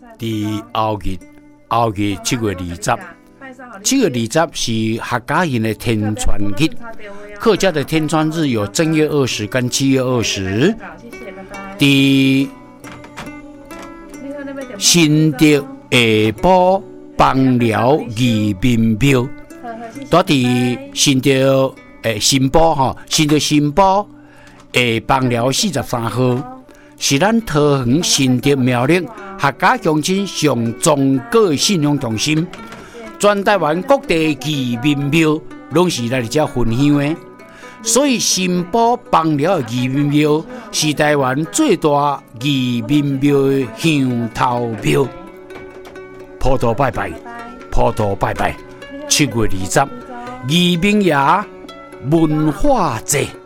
伫后日7月20是客家人的天穿日，客家的天穿日有正月20跟7月20。伫新竹下埔枋寮移民庙，在新竹新埔新竹新埔枋寮43号，是咱桃园新竹苗栗客家乡亲上宗教的信仰中心。全台湾各地移民庙拢是来这分享的，所以新埔枋寮的移民庙是台湾最大移民庙的乡头庙。普渡拜拜，7月20移民夜文化节。